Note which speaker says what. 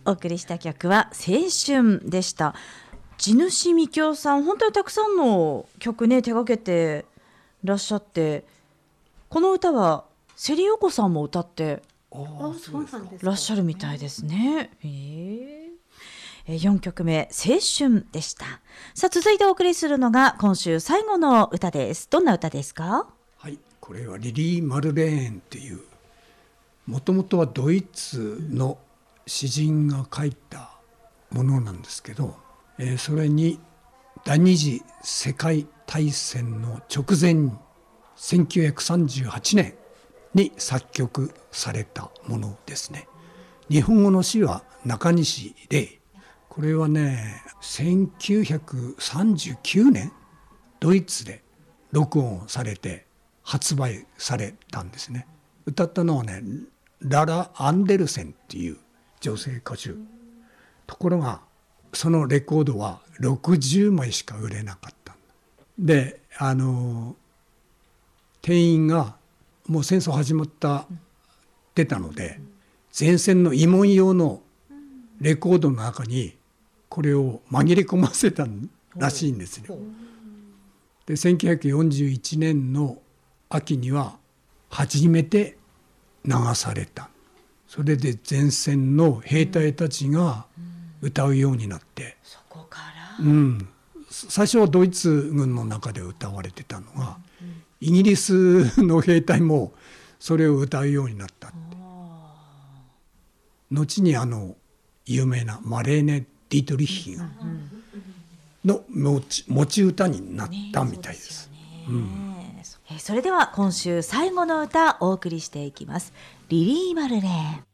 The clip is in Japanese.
Speaker 1: お送りした曲は青春でした。地主みきおさん、本当にたくさんの曲ね手掛けてらっしゃって、この歌はセリヨコさんも歌って
Speaker 2: そうなんです
Speaker 1: らっしゃるみたいですね。4曲目青春でした。さあ続いてお送りするのが今週最後の歌です。どんな歌ですか？
Speaker 3: はい、これはリリー・マルレーンっていう、もともとはドイツの詩人が書いたものなんですけど、それに第二次世界大戦の直前、1938年に作曲されたものですね。日本語の詩は中西礼。これはね、1939年ドイツで録音されて発売されたんですね。歌ったのはね、ララ・アンデルセンっていう女性歌手。ところがそのレコードは60枚しか売れなかった。で、店員がもう戦争始まってたので、前線の慰問用のレコードの中にこれを紛れ込ませたらしいんですよ。で、1941年の秋には初めて流された。それで前線の兵隊たちが歌うようになって、
Speaker 1: そこから、
Speaker 3: 最初はドイツ軍の中で歌われてたのが、イギリスの兵隊もそれを歌うようになったって。後に有名なマレーネ・ディートリッヒの持ち歌になったみたいです。
Speaker 1: それでは今週最後の歌お送りしていきます。リリー・マルレーン。